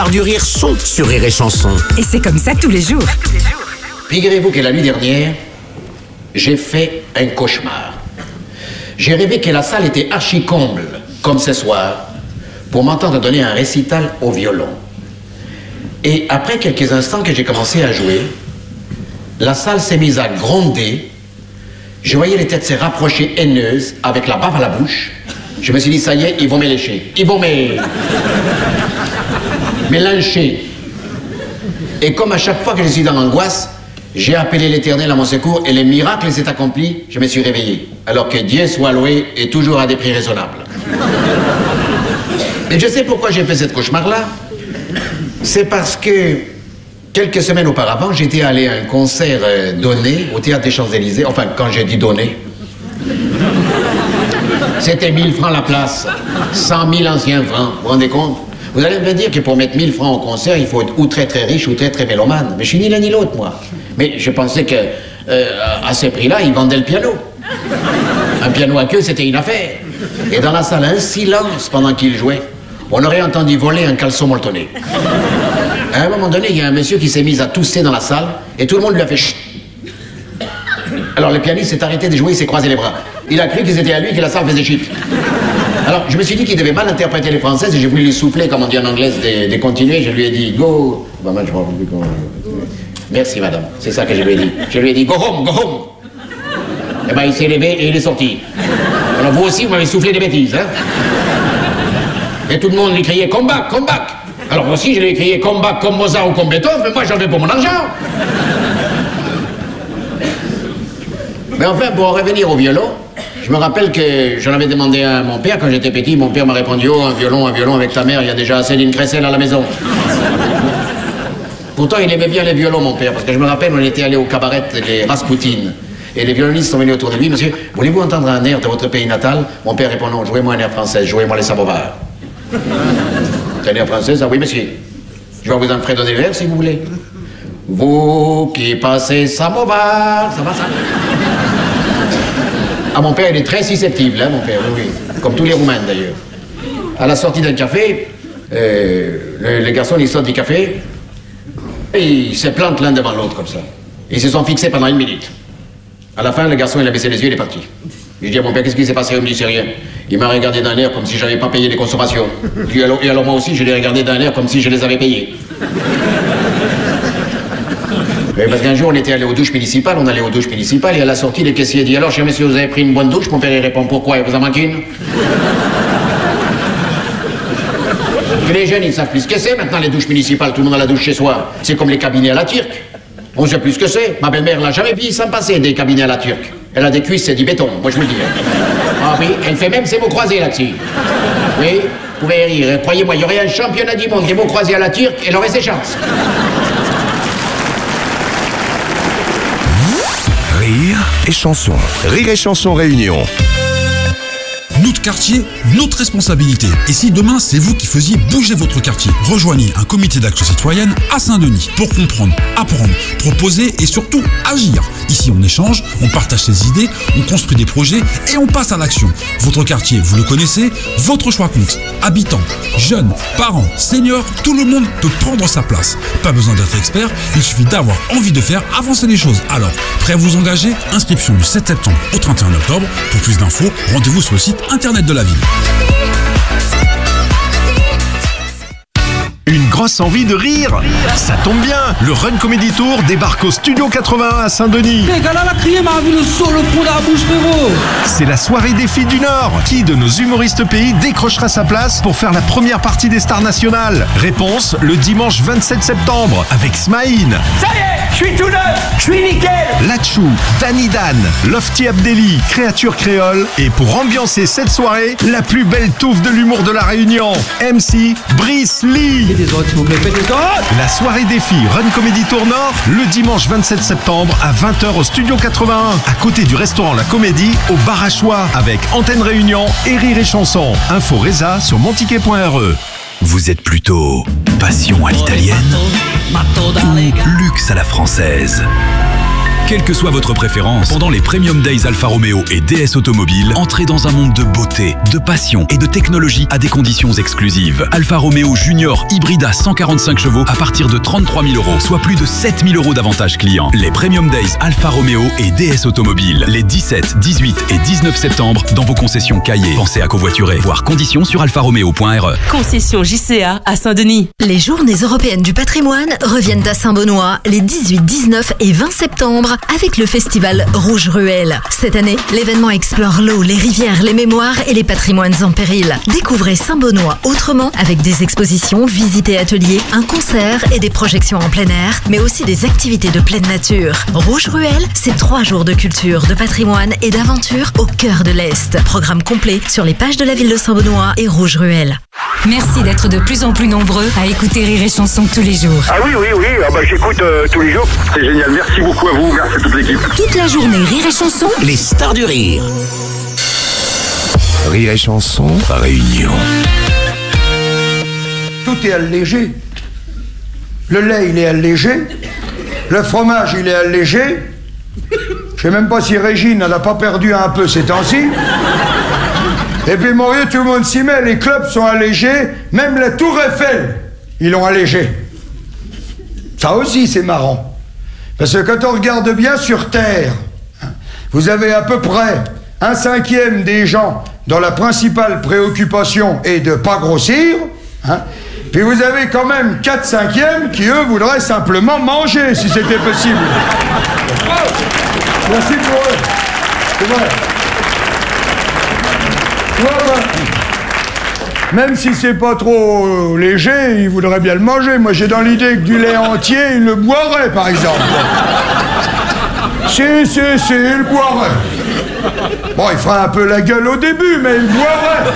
du rire sont sur Rire et Chanson. Et c'est comme ça tous les jours. Figurez-vous que la nuit dernière, j'ai fait un cauchemar. J'ai rêvé que la salle était archi-comble, comme ce soir, pour m'entendre donner un récital au violon. Et après quelques instants que j'ai commencé à jouer, la salle s'est mise à gronder. Je voyais les têtes se rapprocher haineuses, avec la bave à la bouche. Je me suis dit, ça y est, ils vont me lécher. Ils vont me lyncher. Et comme à chaque fois que je suis dans l'angoisse, j'ai appelé l'Éternel à mon secours et le miracle s'est accompli, je me suis réveillé. Alors que Dieu soit loué et toujours à des prix raisonnables. Et je sais pourquoi j'ai fait cette cauchemar-là. C'est parce que quelques semaines auparavant, j'étais allé à un concert donné au Théâtre des Champs-Élysées. Enfin, quand j'ai dit donné, c'était 1000 francs la place. 100 000 anciens francs. Vous vous rendez compte? Vous allez me dire que pour mettre 1000 francs au concert, il faut être ou très très riche ou très très mélomane. Mais je suis ni l'un ni l'autre, moi. Mais je pensais que à ce prix-là, ils vendaient le piano. Un piano à queue, c'était une affaire. Et dans la salle, un silence pendant qu'il jouait. On aurait entendu voler un caleçon molletonné. À un moment donné, il y a un monsieur qui s'est mis à tousser dans la salle et tout le monde lui a fait chut. Alors le pianiste s'est arrêté de jouer, il s'est croisé les bras. Il a cru que c'était à lui que la salle faisait chut. Alors je me suis dit qu'il devait mal interpréter les françaises et j'ai voulu lui souffler, comme on dit en anglais, de continuer. Je lui ai dit go. Bah, moi, je m'en plus comment... Merci madame, c'est ça que je lui ai dit. Je lui ai dit go home, go home. Et ben il s'est levé et il est sorti. Alors vous aussi, vous m'avez soufflé des bêtises, hein. Et tout le monde lui criait come back, come back. Alors moi aussi, je lui ai crié come back comme Mozart ou comme Beethoven, mais moi j'en veux pour mon argent. Mais enfin, pour en revenir au violon, je me rappelle que j'en avais demandé à mon père quand j'étais petit. Mon père m'a répondu, oh, un violon avec ta mère, il y a déjà Céline Cressel à la maison. Pourtant, il aimait bien les violons, mon père, parce que je me rappelle, on était allé au cabaret des Raspoutine. Et les violonistes sont venus autour de lui. Monsieur, voulez-vous entendre un air de votre pays natal? Mon père répond, non, jouez-moi un air français, jouez-moi les Samovar. C'est un air français, ça? Oui, monsieur. Je vais vous en fredonner le vers, si vous voulez. Vous qui passez Samovar, ça va, ça? Ah, mon père, il est très susceptible, hein, mon père, oui, oui. Comme tous les Roumains, d'ailleurs. À la sortie d'un café, les garçons, ils sortent du café, et ils se plantent l'un devant l'autre, comme ça. Ils se sont fixés pendant 1 minute. À la fin, le garçon, il a baissé les yeux, il est parti. Je dis à mon père, qu'est-ce qui s'est passé? Il me dit, c'est rien. Il m'a regardé d'un air comme si j'avais pas payé les consommations. Et alors moi aussi, je l'ai regardé d'un air comme si je les avais payés. Parce qu'un jour, on était allé aux douches municipales, et à la sortie, le caissier dit, alors, cher monsieur, vous avez pris une bonne douche? Mon père, il répond, pourquoi? Il vous en manque une? Que les jeunes, ils savent plus ce que c'est maintenant, les douches municipales, tout le monde a la douche chez soi. C'est comme les cabinets à la turque. On sait plus ce que c'est. Ma belle-mère l'a jamais vu sans passer des cabinets à la turque. Elle a des cuisses, c'est du béton, moi je vous le dis. Ah oui, elle fait même ses mots croisés là-dessus. Oui, vous pouvez rire. Croyez-moi, il y aurait un championnat du monde des mots croisés à la turque, elle aurait ses chances. Rire et chanson. Rire et chanson réunion. Notre quartier, notre responsabilité. Et si demain, c'est vous qui faisiez bouger votre quartier, rejoignez un comité d'action citoyenne à Saint-Denis pour comprendre, apprendre, proposer et surtout agir. Ici, on échange, on partage ses idées, on construit des projets et on passe à l'action. Votre quartier, vous le connaissez, votre choix compte. Habitants, jeunes, parents, seniors, tout le monde peut prendre sa place. Pas besoin d'être expert, il suffit d'avoir envie de faire avancer les choses. Alors, prêt à vous engager? Inscription du 7 septembre au 31 octobre. Pour plus d'infos, rendez-vous sur le site internet de la ville. Une grosse envie de rire. Ça tombe bien, le Run Comedy Tour débarque au Studio 81 à Saint-Denis. C'est la soirée des filles du Nord. Qui de nos humoristes pays décrochera sa place pour faire la première partie des stars nationales? Réponse le dimanche 27 septembre avec Smaïn. Ça y est, je suis tout neuf, je suis nickel. Lachou, Danny Dan, Lofty Abdelli, Créature Créole. Et pour ambiancer cette soirée, la plus belle touffe de l'humour de la Réunion, MC Brice Lee. La soirée des filles Run Comedy Tour Nord, le dimanche 27 septembre à 20h au Studio 81, à côté du restaurant La Comédie, au Bar à Choix, avec Antenne Réunion et Rire et Chanson. Info Reza sur monticket.re. Vous êtes plutôt passion à l'italienne ou luxe à la française? Quelle que soit votre préférence, pendant les Premium Days Alfa Romeo et DS Automobile, entrez dans un monde de beauté, de passion et de technologie à des conditions exclusives. Alfa Romeo Junior Hybrida 145 chevaux à partir de 33 000 €, soit plus de 7 000 € d'avantages clients. Les Premium Days Alfa Romeo et DS Automobile, les 17, 18 et 19 septembre dans vos concessions Cahiers. Pensez à covoiturer, voir conditions sur alfaromeo.re. Concession JCA à Saint-Denis. Les Journées européennes du patrimoine reviennent à Saint-Benoît les 18, 19 et 20 septembre avec le festival Rouge Ruelle. Cette année, l'événement explore l'eau, les rivières, les mémoires et les patrimoines en péril. Découvrez Saint-Benoît autrement avec des expositions, visites et ateliers, un concert et des projections en plein air, mais aussi des activités de pleine nature. Rouge Ruelle, c'est 3 jours de culture, de patrimoine et d'aventure au cœur de l'Est. Programme complet sur les pages de la ville de Saint-Benoît et Rouge Ruelle. Merci d'être de plus en plus nombreux à écouter Rire et Chanson tous les jours. Ah oui, j'écoute tous les jours. C'est génial. Merci beaucoup à vous. Merci à toute l'équipe. Toute la journée, Rire et Chanson. Les stars du rire. Rire et Chanson, Réunion. Tout est allégé. Le lait, il est allégé. Le fromage, il est allégé. Je sais même pas si Régine n'en a pas perdu un peu ces temps-ci. Et puis, mon vieux, tout le monde s'y met. Les clubs sont allégés. Même la Tour Eiffel, ils l'ont allégé. Ça aussi, c'est marrant. Parce que quand on regarde bien sur Terre, vous avez à peu près 1/5 des gens dont la principale préoccupation est de ne pas grossir. Puis vous avez quand même 4/5 qui, eux, voudraient simplement manger, si c'était possible. Merci pour eux. C'est vrai. Même si c'est pas trop léger, ils voudraient bien le manger. Moi, j'ai dans l'idée que du lait entier, ils le boiraient, par exemple. Si, il le boirait. Bon, il fera un peu la gueule au début, mais il boirait.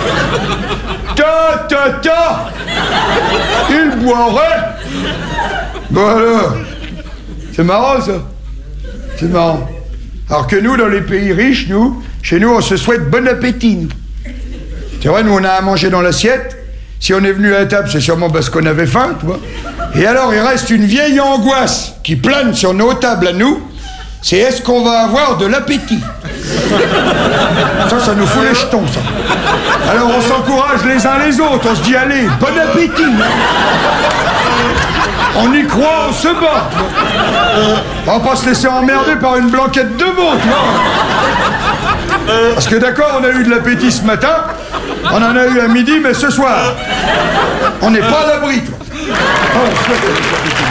Il boirait. Voilà. C'est marrant, ça. C'est marrant. Alors que nous, dans les pays riches, chez nous, on se souhaite bon appétit, nous. C'est vrai, nous, on a à manger dans l'assiette. Si on est venu à la table, c'est sûrement parce qu'on avait faim, tu vois. Et alors, il reste une vieille angoisse qui plane sur nos tables à nous. C'est est-ce qu'on va avoir de l'appétit? Ça nous fout les jetons, ça. Alors, on s'encourage les uns les autres. On se dit, allez, bon appétit. On y croit, on se bat. On va pas se laisser emmerder par une blanquette de veau, tu vois. Parce que d'accord, on a eu de l'appétit ce matin, on en a eu à midi, mais ce soir, on n'est pas à l'abri, toi.